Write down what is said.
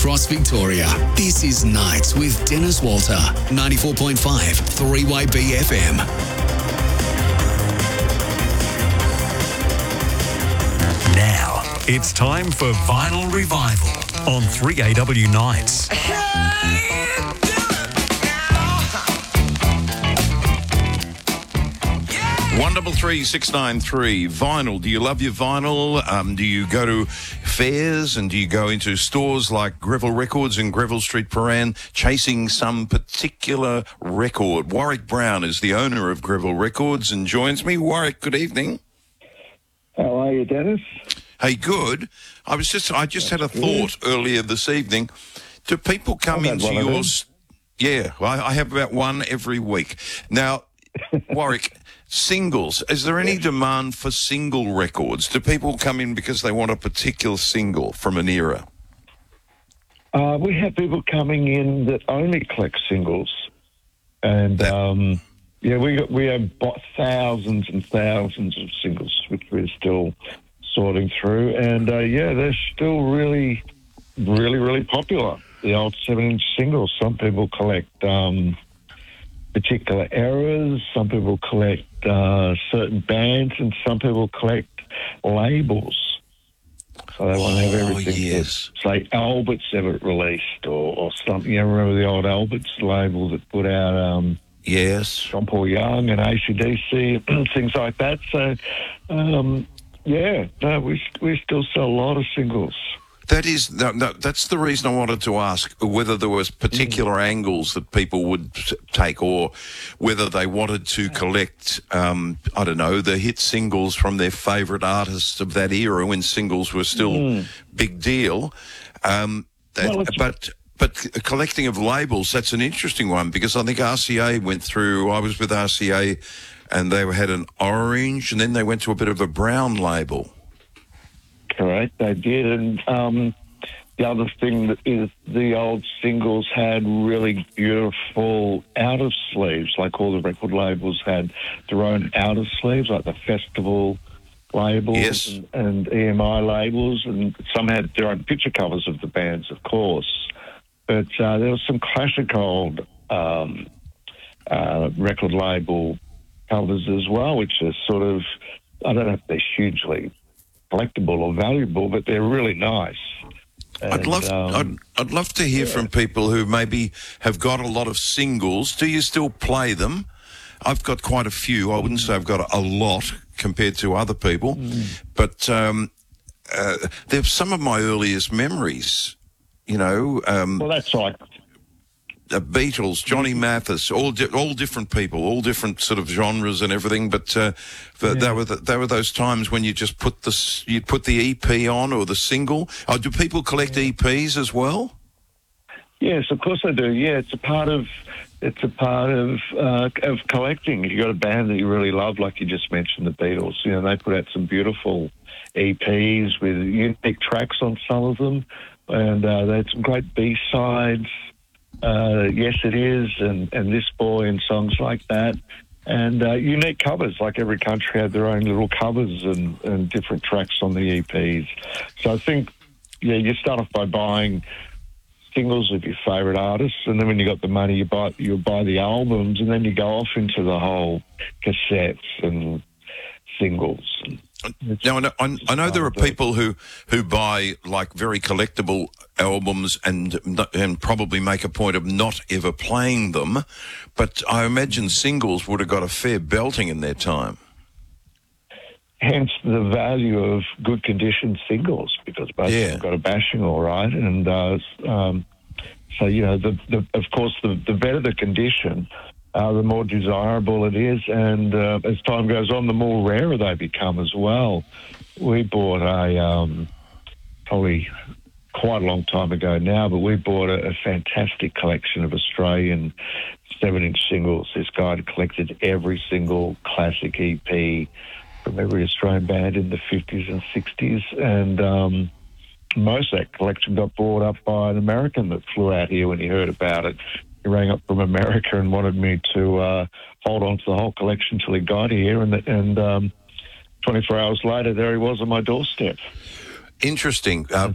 across Victoria. This is Nights with Dennis Walter, 94.5 3YB FM. Now, it's time for Vinyl Revival on 3AW Nights. 133693 vinyl. Do you love your vinyl? Do you go to fairs and do you go into stores like Greville Records in Greville Street, Paran, chasing some particular record? Warwick Brown is the owner of Greville Records and joins me. Warwick, good evening. How are you, Dennis? Hey, good. I just had a thought earlier this evening. Do people come into yours? Yeah, I have about one every week. Now, Warwick, singles. Is there any demand for single records? Do people come in because they want a particular single from an era? We have people coming in that only collect singles, and we have bought thousands and thousands of singles, which we're still sorting through, and they're still really, really, really popular. The old 7-inch singles. Some people collect particular eras. Some people collect certain bands, and some people collect labels. So they want to have everything. Yes. That, say, Albert's ever released, or something. You remember the old Albert's label that put out yes, John Paul Young and AC/DC and things like that. So, we still sell a lot of singles. That's the reason I wanted to ask whether there was particular angles that people would take, or whether they wanted to collect, the hit singles from their favourite artists of that era when singles were still big deal. But collecting of labels, that's an interesting one, because I think RCA went through. I was with RCA, and they had an orange, and then they went to a bit of a brown label. Correct, they did. And the other thing that is the old singles had really beautiful outer sleeves, like all the record labels had their own outer sleeves, like the festival labels and EMI labels, and some had their own picture covers of the bands, of course. But there was some classic old record label covers as well, which are sort of, I don't know if they're hugely collectible or valuable, but they're really nice. And, I'd love to hear from people who maybe have got a lot of singles. Do you still play them? I've got quite a few. I wouldn't say I've got a lot compared to other people, but they're some of my earliest memories. Well, that's like the Beatles, Johnny Mathis, all different people, all different sort of genres and everything. But there were those times when you just put the EP on, or the single. Do people collect EPs as well? Yes, of course they do. Yeah, it's a part of collecting. If you've got a band that you really love, like you just mentioned, the Beatles, they put out some beautiful EPs with unique tracks on some of them, and they had some great B-sides. Yes, It Is, and This Boy, and songs like that. And unique covers, like every country had their own little covers and different tracks on the EPs. So I think, you start off by buying singles of your favourite artists, and then when you got the money, you buy the albums, and then you go off into the whole cassettes and singles. Now, I know there are people who buy like very collectible albums and probably make a point of not ever playing them, but I imagine singles would have got a fair belting in their time. Hence the value of good condition singles, because both of them got a bashing all right, and of course the better the condition, the more desirable it is, and as time goes on, the more rarer they become as well. We bought probably quite a long time ago now, but we bought a fantastic collection of Australian 7-inch singles. This guy had collected every single classic EP from every Australian band in the 50s and 60s, and most of that collection got bought up by an American that flew out here when he heard about it. He rang up from America and wanted me to hold on to the whole collection till he got here, and 24 hours later, there he was on my doorstep. Interesting.